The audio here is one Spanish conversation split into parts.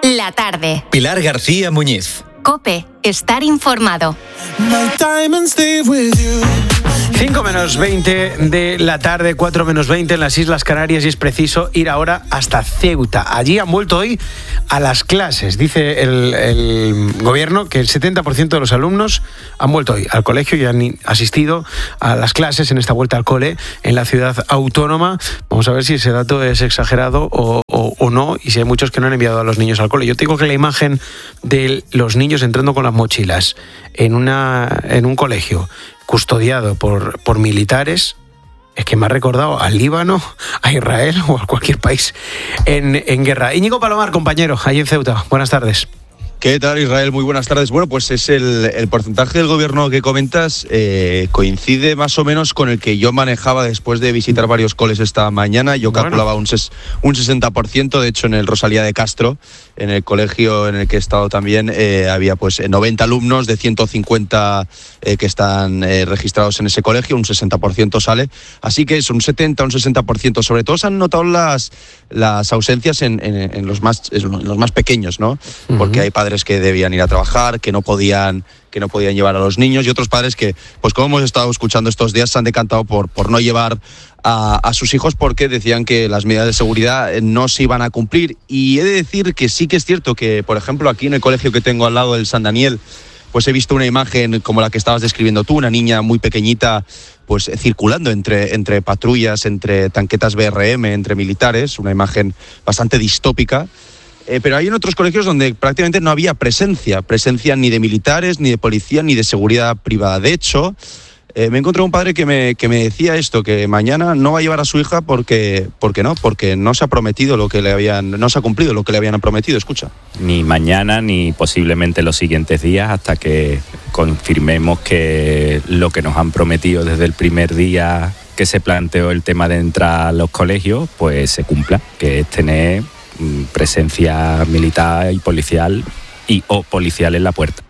La tarde. Pilar García Muñiz. COPE. Estar informado. 5 menos 20 de la tarde, 4 menos 20 en las Islas Canarias, y es preciso ir ahora hasta Ceuta. Allí han vuelto hoy a las clases. Dice el gobierno que el 70% de los alumnos han vuelto hoy al colegio y han asistido a las clases en esta vuelta al cole en la ciudad autónoma. Vamos a ver si ese dato es exagerado o no, y si hay muchos que no han enviado a los niños al cole. Yo tengo que la imagen de los niños entrando con las mochilas en un colegio custodiado por militares, es que me ha recordado al Líbano, a Israel o a cualquier país en guerra. Íñigo Palomar, compañero, ahí en Ceuta. Buenas tardes. ¿Qué tal, Israel? Muy buenas tardes. Bueno, pues es el porcentaje del gobierno que comentas, coincide más o menos con el que yo manejaba después de visitar varios coles esta mañana. Yo calculaba un 60%, de hecho en el Rosalía de Castro, en el colegio en el que he estado también, había pues 90 alumnos de 150 que están registrados en ese colegio, un 60% sale. Así que es un 70, un 60%. Sobre todo se han notado las ausencias en los más pequeños, ¿no? Porque hay padres que debían ir a trabajar, que no podían llevar a los niños, y otros padres que, pues como hemos estado escuchando estos días, se han decantado por no llevar a sus hijos porque decían que las medidas de seguridad no se iban a cumplir. Y he de decir que sí que es cierto que, por ejemplo, aquí en el colegio que tengo al lado del San Daniel, pues he visto una imagen como la que estabas describiendo tú, una niña muy pequeñita pues circulando entre patrullas, entre tanquetas BRM, entre militares, una imagen bastante distópica. Pero hay en otros colegios donde prácticamente no había presencia ni de militares, ni de policía, ni de seguridad privada. De hecho, me encontré un padre que me decía esto, que mañana no va a llevar a su hija porque no se ha prometido no se ha cumplido lo que le habían prometido. Escucha. Ni mañana ni posiblemente los siguientes días, hasta que confirmemos que lo que nos han prometido desde el primer día que se planteó el tema de entrar a los colegios, pues se cumpla, que es tener presencia militar y policial o policial en la puerta.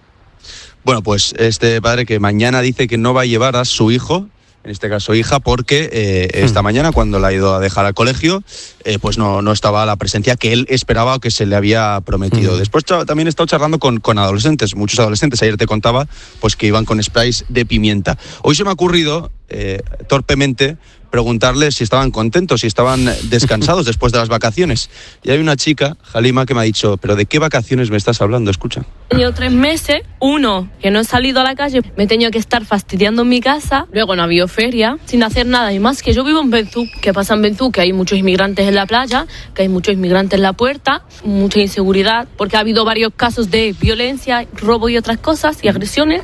Bueno, pues este padre que mañana dice que no va a llevar a su hijo, en este caso hija, porque esta mañana cuando la ha ido a dejar al colegio, pues no estaba la presencia que él esperaba o que se le había prometido. Después también he estado charlando con adolescentes, muchos adolescentes. Ayer te contaba pues que iban con sprays de pimienta. Hoy se me ha ocurrido, torpemente, preguntarles si estaban contentos, si estaban descansados después de las vacaciones. Y hay una chica, Halima, que me ha dicho, ¿pero de qué vacaciones me estás hablando? Escucha. He tenido 3 meses, que no he salido a la calle, me he tenido que estar fastidiando en mi casa, luego no ha habido feria, sin hacer nada. Y más que yo vivo en Benzú. ¿Qué pasa en Benzú? Que hay muchos inmigrantes en la playa, que hay muchos inmigrantes en la puerta, mucha inseguridad, porque ha habido varios casos de violencia, robo y otras cosas, y agresiones.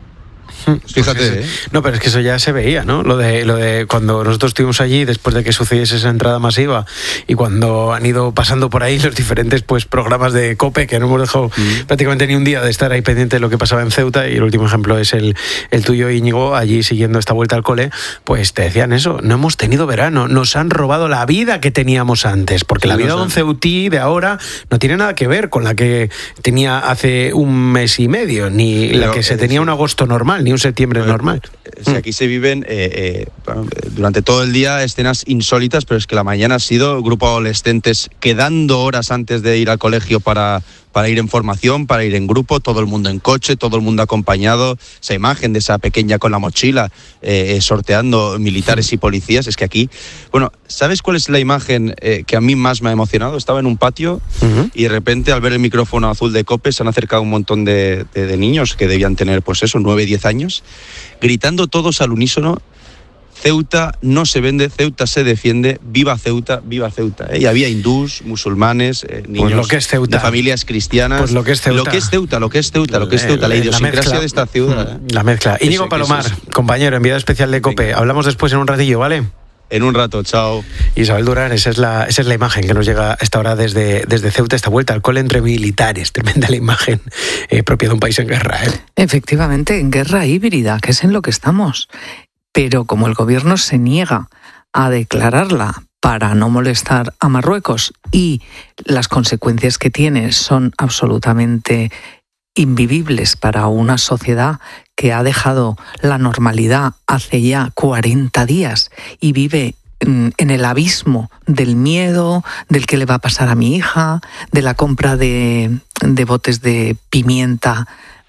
Fíjate, No, pero es que eso ya se veía, ¿no? Lo de cuando nosotros estuvimos allí, después de que sucediese esa entrada masiva, y cuando han ido pasando por ahí los diferentes pues programas de COPE, que no hemos dejado prácticamente ni un día de estar ahí pendiente de lo que pasaba en Ceuta, y el último ejemplo es el tuyo, Íñigo, allí siguiendo esta vuelta al cole, pues te decían eso: no hemos tenido verano, nos han robado la vida que teníamos antes, porque la vida de un ceutí de ahora no tiene nada que ver con la que tenía hace un mes y medio, ni la que se tenía un agosto normal, ni un septiembre normal. Si aquí se viven durante todo el día escenas insólitas, pero es que la mañana ha sido grupo de adolescentes quedando horas antes de ir al colegio para ir en formación, para ir en grupo, todo el mundo en coche, todo el mundo acompañado. Esa imagen de esa pequeña con la mochila sorteando militares y policías, es que aquí... Bueno, ¿sabes cuál es la imagen que a mí más me ha emocionado? Estaba en un patio y de repente, al ver el micrófono azul de COPE, se han acercado un montón de niños que debían tener, pues eso, 9, 10 años, gritando todos al unísono: Ceuta no se vende, Ceuta se defiende, viva Ceuta, viva Ceuta. Y había hindús, musulmanes, niños pues lo que es Ceuta, de familias cristianas. Pues lo que es Ceuta. Lo que es Ceuta, la idiosincrasia de esta ciudad. La mezcla. Íñigo Palomar, compañero, enviado especial de COPE. Venga. Hablamos después en un ratillo, ¿vale? En un rato, chao. Isabel Durán, esa es la imagen que nos llega a esta hora desde Ceuta, esta vuelta al cole entre militares. Tremenda la imagen propia de un país en guerra. Efectivamente, en guerra híbrida, que es en lo que estamos. Pero como el gobierno se niega a declararla para no molestar a Marruecos, y las consecuencias que tiene son absolutamente invivibles para una sociedad que ha dejado la normalidad hace ya 40 días y vive en el abismo del miedo, del qué le va a pasar a mi hija, de la compra de botes de pimienta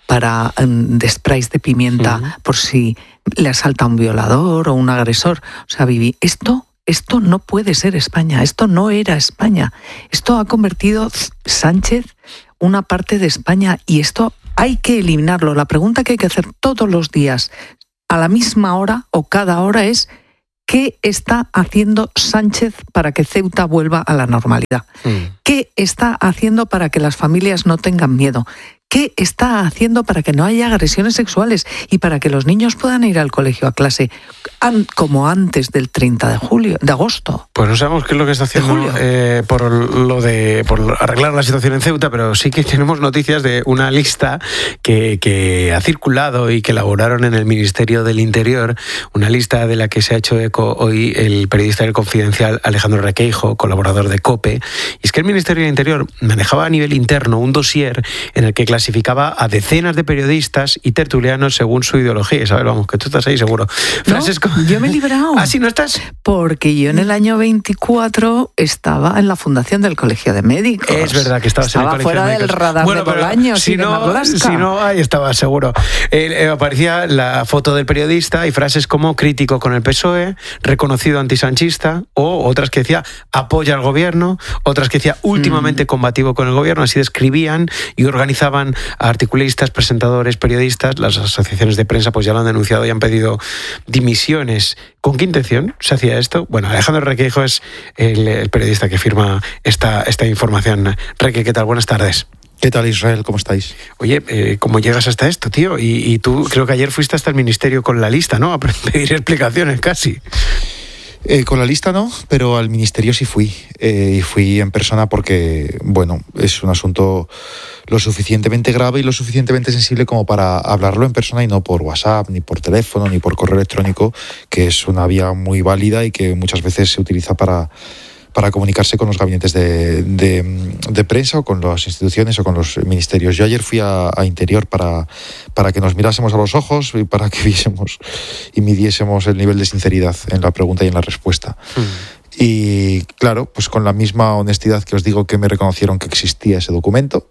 de sprays de pimienta por si le asalta un violador o un agresor. O sea, Vivi, esto no puede ser España, esto no era España. Esto ha convertido Sánchez una parte de España y esto hay que eliminarlo. La pregunta que hay que hacer todos los días, a la misma hora o cada hora, es ¿qué está haciendo Sánchez para que Ceuta vuelva a la normalidad? ¿Qué está haciendo para que las familias no tengan miedo? ¿Qué está haciendo para que no haya agresiones sexuales y para que los niños puedan ir al colegio a clase como antes del 30 de agosto? Pues no sabemos qué es lo que está haciendo por arreglar la situación en Ceuta, pero sí que tenemos noticias de una lista que ha circulado y que elaboraron en el Ministerio del Interior, una lista de la que se ha hecho eco hoy el periodista del Confidencial Alejandro Requeijo, colaborador de COPE. Y es que el Ministerio del Interior manejaba a nivel interno un dossier en el que clasificaba a decenas de periodistas y tertulianos según su ideología. Isabel, vamos, que tú estás ahí seguro. Francesco. Yo me he librado. ¿Ah, sí, no estás? Porque yo en el año 24 estaba en la fundación del Colegio de Médicos. Es verdad que estabas en el Colegio de Médicos. Estaba fuera del radar de Bolaños y de Marlaska. Si no, ahí estaba seguro. Aparecía la foto del periodista y frases como crítico con el PSOE, reconocido antisanchista, o otras que decía apoya al gobierno, otras que decía últimamente combativo con el gobierno. Así describían y organizaban a articulistas, presentadores, periodistas. Las asociaciones de prensa pues ya lo han denunciado y han pedido dimisiones. ¿Con qué intención se hacía esto? Bueno, Alejandro Requeijo es el periodista que firma esta información. Reque, ¿qué tal? Buenas tardes. ¿Qué tal, Israel? ¿Cómo estáis? Oye, ¿cómo llegas hasta esto, tío? Y tú creo que ayer fuiste hasta el ministerio con la lista, ¿no? A pedir explicaciones casi. Con la lista no, pero al ministerio sí fui. Y fui en persona porque, bueno, es un asunto lo suficientemente grave y lo suficientemente sensible como para hablarlo en persona y no por WhatsApp, ni por teléfono, ni por correo electrónico, que es una vía muy válida y que muchas veces se utiliza para comunicarse con los gabinetes de prensa o con las instituciones o con los ministerios. Yo ayer fui a Interior para que nos mirásemos a los ojos y para que viésemos y midiésemos el nivel de sinceridad en la pregunta y en la respuesta. Y claro, pues con la misma honestidad que os digo que me reconocieron que existía ese documento,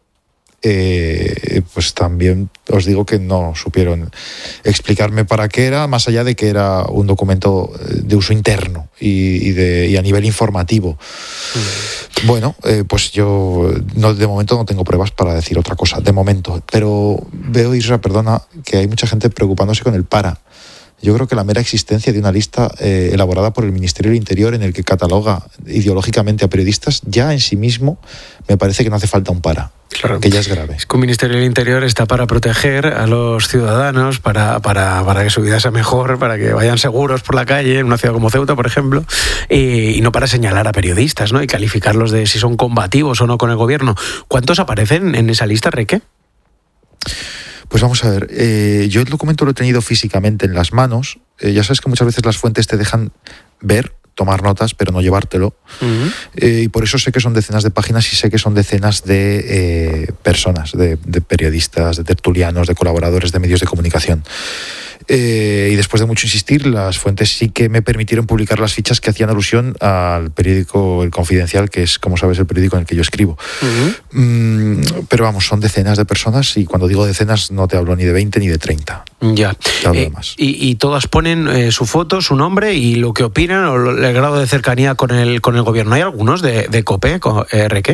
pues también os digo que no supieron explicarme para qué era, más allá de que era un documento de uso interno y a nivel informativo. Bueno, pues yo de momento no tengo pruebas para decir otra cosa, de momento. Pero veo, Isra, perdona, que hay mucha gente preocupándose con el para. Yo creo que la mera existencia de una lista elaborada por el Ministerio del Interior en el que cataloga ideológicamente a periodistas, ya en sí mismo me parece que no hace falta un para. Claro. Que ya es grave. Es que un Ministerio del Interior está para proteger a los ciudadanos, para que su vida sea mejor, para que vayan seguros por la calle, en una ciudad como Ceuta, por ejemplo, y no para señalar a periodistas, ¿no? Y calificarlos de si son combativos o no con el gobierno. ¿Cuántos aparecen en esa lista, Reque? Pues vamos a ver, yo el documento lo he tenido físicamente en las manos. Ya sabes que muchas veces las fuentes te dejan ver, tomar notas, pero no llevártelo. Y por eso sé que son decenas de páginas y sé que son decenas de personas, de periodistas, de tertulianos, de colaboradores de medios de comunicación. Y después de mucho insistir, las fuentes sí que me permitieron publicar las fichas que hacían alusión al periódico El Confidencial, que es, como sabes, el periódico en el que yo escribo. Pero vamos, son decenas de personas y cuando digo decenas no te hablo ni de 20 ni de 30. Ya. Te hablo de más. Y todas ponen su foto, su nombre y lo que opinan o el grado de cercanía con el gobierno. ¿Hay algunos de COPE, Reque?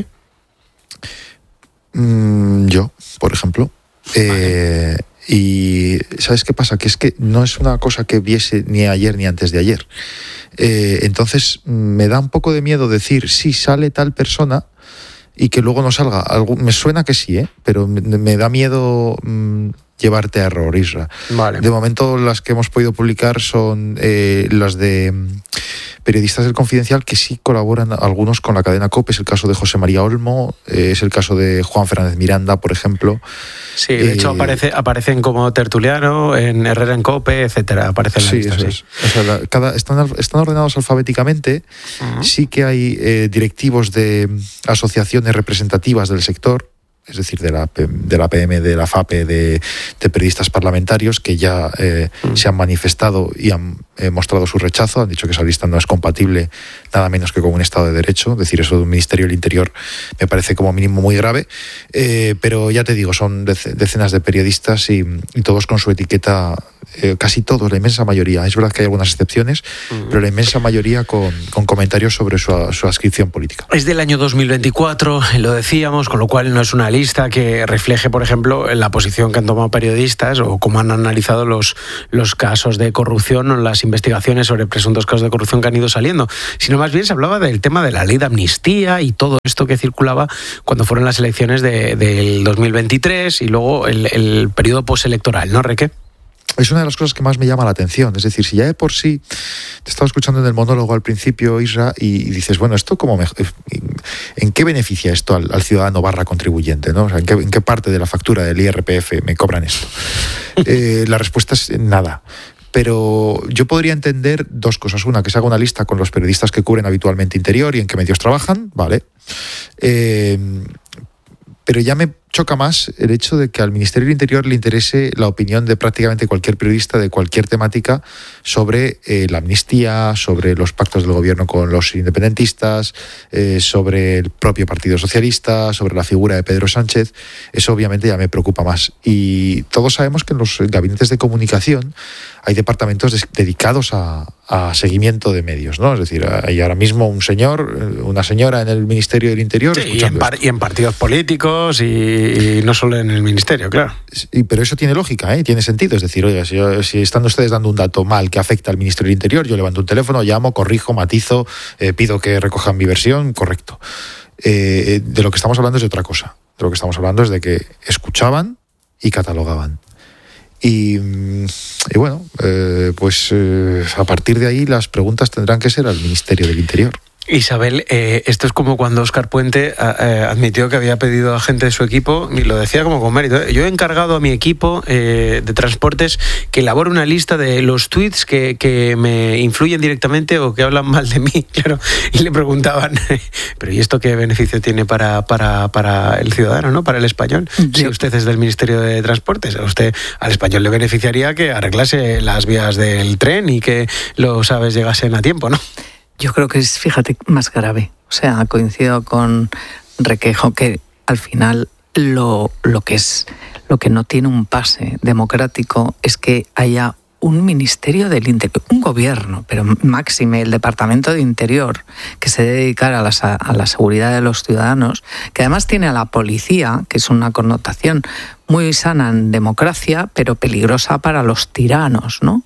Yo, por ejemplo. Vale. Y ¿sabes qué pasa? Que es que no es una cosa que viese ni ayer ni antes de ayer. Entonces me da un poco de miedo decir sí, sale tal persona y que luego no salga. Me suena que sí, pero me da miedo llevarte a error, Isra. Vale. De momento las que hemos podido publicar son las de periodistas del Confidencial que sí colaboran algunos con la cadena COPE. Es el caso de José María Olmo, es el caso de Juan Fernández Miranda, por ejemplo. Sí, de hecho aparecen como tertuliano en Herrera en COPE, etcétera. Aparecen en la lista, eso es. O sea, están ordenados alfabéticamente. Sí que hay directivos de asociaciones representativas del sector. es decir, de la PM, de la FAPE, de periodistas parlamentarios que ya se han manifestado y han mostrado su rechazo, han dicho que esa lista no es compatible nada menos que con un Estado de Derecho. Decir eso de un Ministerio del Interior me parece como mínimo muy grave, pero ya te digo, son decenas de periodistas y todos con su etiqueta, casi todos, la inmensa mayoría. Es verdad que hay algunas excepciones, pero la inmensa mayoría con comentarios sobre su adscripción política. Es del año 2024, lo decíamos, con lo cual no es una lista que refleje, por ejemplo, la posición que han tomado periodistas o cómo han analizado los casos de corrupción o las investigaciones sobre presuntos casos de corrupción que han ido saliendo, sino más bien se hablaba del tema de la ley de amnistía y todo esto que circulaba cuando fueron las elecciones del 2023 y luego el periodo postelectoral, ¿no, Reque? Es una de las cosas que más me llama la atención. Es decir, si ya de por sí te estaba escuchando en el monólogo al principio, Isra, y dices, bueno, ¿esto en qué beneficia esto al ciudadano / contribuyente, ¿no? O sea, ¿en qué parte de la factura del IRPF me cobran esto? La respuesta es nada. Pero yo podría entender dos cosas. Una, que se haga una lista con los periodistas que cubren habitualmente Interior y en qué medios trabajan, ¿vale? Pero ya me choca más el hecho de que al Ministerio del Interior le interese la opinión de prácticamente cualquier periodista de cualquier temática sobre la amnistía, sobre los pactos del gobierno con los independentistas, sobre el propio Partido Socialista, sobre la figura de Pedro Sánchez. Eso obviamente ya me preocupa más. Y todos sabemos que en los gabinetes de comunicación hay departamentos dedicados a seguimiento de medios, ¿no? Es decir, hay ahora mismo un señor, una señora en el Ministerio del Interior. Sí, y en partidos políticos y no solo en el Ministerio, claro. Pero eso tiene lógica, tiene sentido. Es decir, oiga, si están ustedes dando un dato mal que afecta al Ministerio del Interior, yo levanto un teléfono, llamo, corrijo, matizo, pido que recojan mi versión, correcto. De lo que estamos hablando es de otra cosa. De lo que estamos hablando es de que escuchaban y catalogaban. Y bueno, a partir de ahí las preguntas tendrán que ser al Ministerio del Interior. Isabel, esto es como cuando Óscar Puente admitió que había pedido a gente de su equipo, y lo decía como con mérito, yo he encargado a mi equipo de transportes que elabore una lista de los tweets que me influyen directamente o que hablan mal de mí, claro, y le preguntaban, pero ¿y esto qué beneficio tiene para el ciudadano, ¿no? Para el español? Si usted es del Ministerio de Transportes, a usted, al español le beneficiaría que arreglase las vías del tren y que los aves llegasen a tiempo, ¿no? Yo creo que es, fíjate, más grave. O sea, coincido con Requejo que al final lo que no tiene un pase democrático es que haya un Ministerio del Interior, un gobierno, pero máxime el Departamento de Interior, que se dedica a la seguridad de los ciudadanos, que además tiene a la policía, que es una connotación muy sana en democracia, pero peligrosa para los tiranos, ¿no?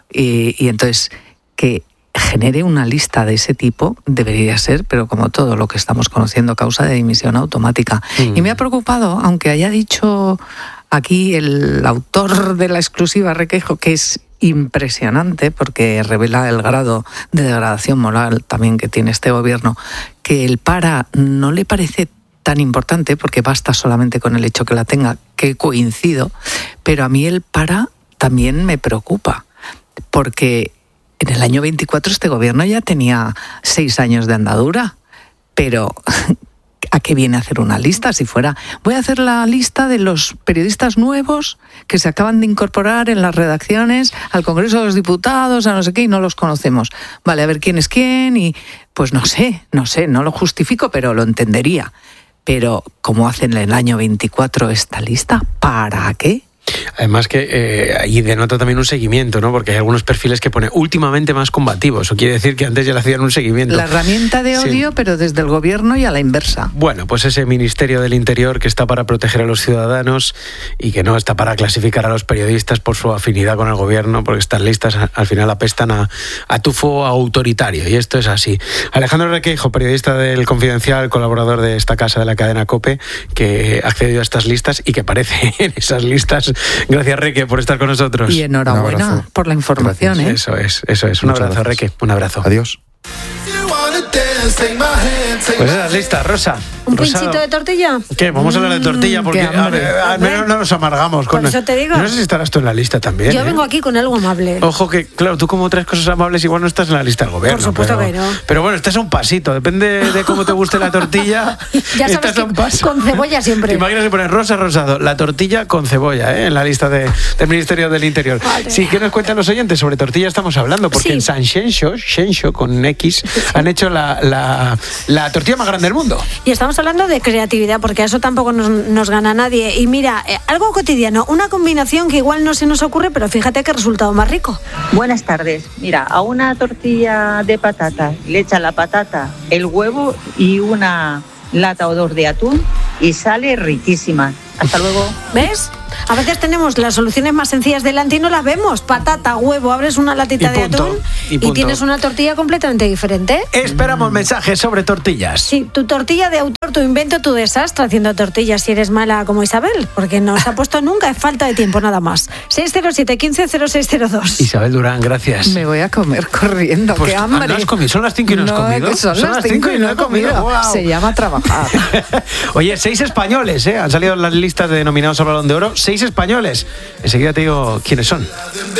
Y entonces, que genere una lista de ese tipo debería ser, pero como todo lo que estamos conociendo, causa de dimisión automática. Y me ha preocupado, aunque haya dicho aquí el autor de la exclusiva, Requejo, que es impresionante porque revela el grado de degradación moral también que tiene este gobierno, que el para no le parece tan importante porque basta solamente con el hecho que la tenga, que coincido, pero a mí el para también me preocupa porque en el año 24 este gobierno ya tenía 6 años de andadura, pero ¿a qué viene a hacer una lista? Si fuera, voy a hacer la lista de los periodistas nuevos que se acaban de incorporar en las redacciones al Congreso de los Diputados, a no sé qué, y no los conocemos. Vale, a ver quién es quién y pues no sé, no lo justifico, pero lo entendería. Pero ¿cómo hacen en el año 24 esta lista? ¿Para qué? Además que ahí denota también un seguimiento, ¿no? Porque hay algunos perfiles que pone últimamente más combativos. Eso quiere decir que antes ya le hacían un seguimiento. La herramienta de odio, sí, pero desde el gobierno y a la inversa. Bueno, pues ese Ministerio del Interior que está para proteger a los ciudadanos y que no está para clasificar a los periodistas por su afinidad con el gobierno, porque estas listas al final apestan a tufo autoritario, y esto es así. Alejandro Requeijo, periodista del Confidencial, colaborador de esta casa de la cadena COPE, que ha accedido a estas listas y que aparece en esas listas. Gracias, Reque, por estar con nosotros. Y enhorabuena por la información. Eso es. Un abrazo, Reque. Un abrazo. Adiós. Pues esas listas, Rosa. ¿Un Rosado. pinchito de tortilla? ¿Qué? Vamos a hablar de tortilla porque al menos no nos amargamos. Por eso te digo. No sé si estarás tú en la lista también. Yo vengo aquí con algo amable. Ojo que, claro, tú como otras cosas amables igual no estás en la lista del gobierno. Por supuesto que no. Pero bueno, estás a un pasito. Depende de cómo te guste la tortilla. Ya sabes estás a un que paso. con cebolla siempre. ¿Te imaginas que pones Rosa Rosado, la tortilla con cebolla, en la lista del Ministerio del Interior? Sí, ¿qué nos cuentan los oyentes? Sobre tortilla estamos hablando, porque Sí. en San Xenxo, con X, han hecho la tortilla más grande del mundo. Y estamos hablando de creatividad, porque a eso tampoco nos gana nadie. Y mira, algo cotidiano, una combinación que igual no se nos ocurre, pero fíjate qué resultado más rico. Buenas tardes. Mira, a una tortilla de patata le echa la patata, el huevo y una lata o dos de atún y sale riquísima. Hasta luego. ¿Ves? A veces tenemos las soluciones más sencillas delante y no las vemos. Patata, huevo, abres una latita de atún y tienes una tortilla completamente diferente. Esperamos mensajes sobre tortillas. Sí, tu tortilla de autor, tu invento, tu desastre haciendo tortillas si eres mala como Isabel, porque no se ha puesto nunca, es falta de tiempo nada más. 607 15 0602. Isabel Durán, gracias. Me voy a comer corriendo, Pues, qué hambre. ¿no has comido? ¿Son las 5 y no has comido? Son las 5 y no he comido. Guau. Se llama trabajar. Oye, 6 españoles, han salido en las listas de nominados al Balón de Oro. 6 españoles. Enseguida te digo quiénes son.